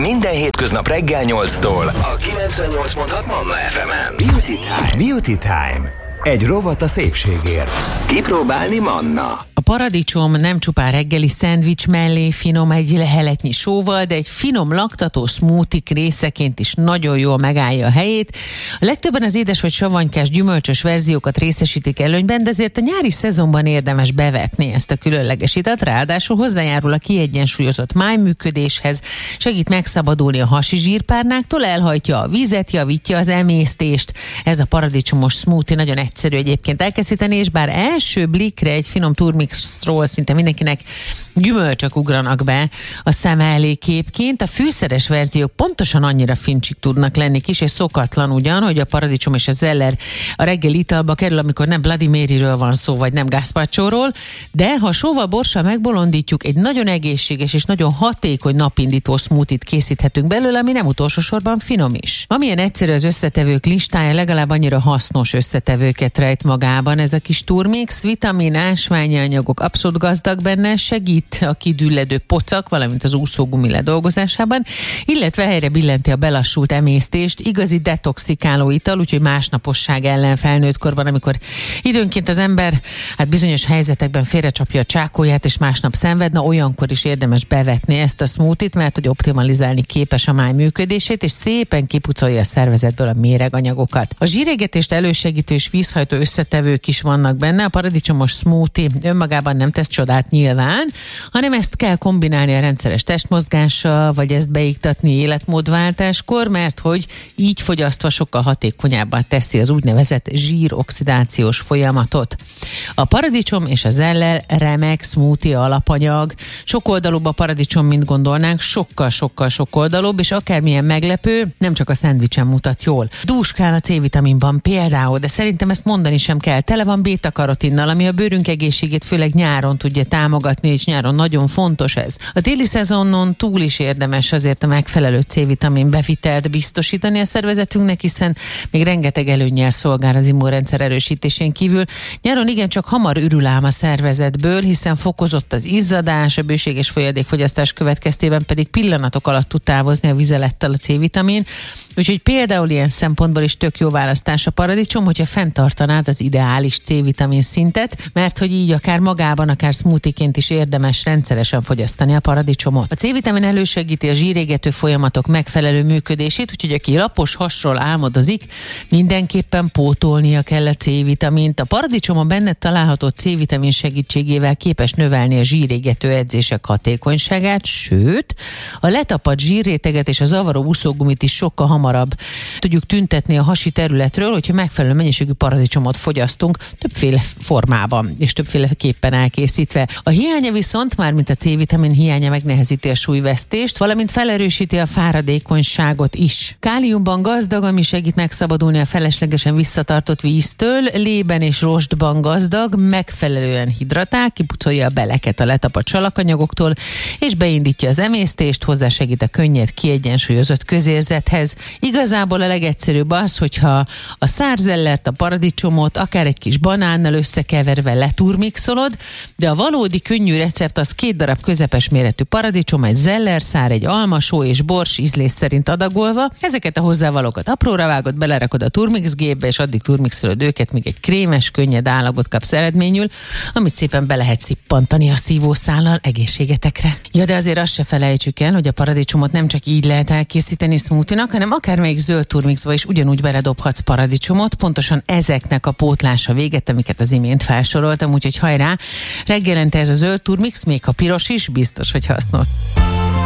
Minden hétköznap reggel 8-tól a 98.6 Manna FM-en. Beauty Time. Egy rovat a szépségért. Kipróbálni Manna. A paradicsom nem csupán reggeli szendvics mellé finom egy leheletnyi sóval, de egy finom laktató smoothie részeként is nagyon jól megállja a helyét. A legtöbben az édes vagy savanykás gyümölcsös verziókat részesítik előnyben, de azért a nyári szezonban érdemes bevetni ezt a különleges itat, ráadásul hozzájárul a kiegyensúlyozott májműködéshez, segít megszabadulni a hasi zsírpárnáktól, elhajtja a vizet, javítja az emésztést. Ez a paradicsomos smoothie nagyon egyszerű egyébként elkészíteni, és bár első blikre egy finom turmixról szinte mindenkinek gyümölcsök ugranak be a szem elé képként, a fűszeres verziók pontosan annyira fincsik tudnak lenni, kis és szokatlan ugyan, hogy a paradicsom és a zeller a reggel italba kerül, amikor nem Bloody Maryről van szó, vagy nem gazpacsóról, de ha sóval, borssal megbolondítjuk, egy nagyon egészséges és nagyon hatékony napindító smoothie-t készíthetünk belőle, ami nem utolsó sorban finom is. Amilyen egyszerű az összetevők listája, legalább annyira hasznos összetevőket rejt magában. Ez a kis turmix, vitamin, ásványi anyagok abszolút gazdag benne, segít a kidülledő pocak, valamint az úszógumi ledolgozásában, illetve helyre billenti a belassult emésztést, igazi detoxikáló ital, úgyhogy másnaposság ellen felnőtt korban, amikor időnként az ember bizonyos helyzetekben félrecsapja a csákóját, és másnap szenvedne, olyankor is érdemes bevetni ezt a smoothie-t, mert hogy optimalizálni képes a máj működését, és szépen kipucolja a szervezetből a méreganyagokat. A zsírégetést elősegítő és vízhajtó összetevők is vannak benne, a paradicsomos smoothie önmagában nem tesz csodát nyilván, hanem ezt kell kombinálni a rendszeres testmozgással, vagy ezt beiktatni életmódváltáskor, mert hogy így fogyasztva sokkal hatékonyabban teszi az úgynevezett zsíroxidációs folyamatot. A paradicsom és a zeller remek smoothie alapanyag. Sokoldalúbb a paradicsom, mint gondolnánk, sokkal sokoldalúbb, és akármilyen meglepő, nem csak a szendvicsen mutat jól. Dúskál a C-vitaminban például, de szerintem ezt mondani sem kell. Tele van béta-karotinnal, ami a bőrünk egészségét főleg nyáron tudja támogatni, és nyáron nagyon fontos ez. A téli szezonon túl is érdemes azért a megfelelő C-vitamin bevitelt biztosítani a szervezetünknek, hiszen még rengeteg előnnyel szolgál az immunrendszer erősítésén kívül. Nyáron igencsak hamar ürül ám a szervezetből, hiszen fokozott az izzadás, a bőséges folyadékfogyasztás következtében pedig pillanatok alatt tud távozni a vizelettel a C-vitamin. Úgyhogy például ilyen szempontból is tök jó választás a paradicsom, hogyha fenntartanád az ideális C-vitamin szintet, mert hogy így akár magában, akár smoothieként is érdemes rendszeresen fogyasztani a paradicsomot. A C-vitamin elősegíti a zsírégető folyamatok megfelelő működését, úgyhogy aki lapos hasról álmodozik, mindenképpen pótolnia kell a C-vitamint. A paradicsom a benne található C-vitamin segítségével képes növelni a zsírégető edzések hatékonyságát, sőt, a letapadt zsírréteget és a zavaró úszógumit is sokkal hamarabb tudjuk tüntetni a hasi területről, hogyha megfelelő mennyiségű paradicsomot fogyasztunk többféle formában és többféleképpen elkészítve. A hiánya viszont, mármint a C-vitamin hiánya megnehezíti a súlyvesztést, valamint felerősíti a fáradékonyságot is. Káliumban gazdag, ami segít megszabadulni a feleslegesen visszatartott víztől, lében és rostban gazdag, megfelelően hidratál, kipucolja a beleket a letapadt salakanyagoktól, és beindítja az emésztést, hozzásegít a könnyed, kiegyensúlyozott közérzethez. Igazából a legegyszerűbb az, hogyha a szárzellert, a paradicsomot akár egy kis banánnal összekeverve leturmixolod, de a valódi könnyű recept az 2 darab közepes méretű paradicsom, egy zellerszár, egy almasó és bors ízlés szerint adagolva. Ezeket a hozzávalókat apróra vágod, belerakod a turmixgépbe, és addig turmixolod őket, míg egy krémes, könnyed állagot kapsz eredményül, amit szépen be lehet szippantani a szívószállal egészségetekre. Ja, de azért azt se felejtsük el, hogy a paradicsomot nem csak így lehet elkészíteni smoothie-nak, hanem akármelyik zöld turmixba is ugyanúgy beledobhatsz paradicsomot, pontosan ezeknek a pótlása véget, amiket az imént felsoroltam, úgyhogy hajrá, reggelente ez a zöld turmix, még ha piros is, biztos, hogy hasznos.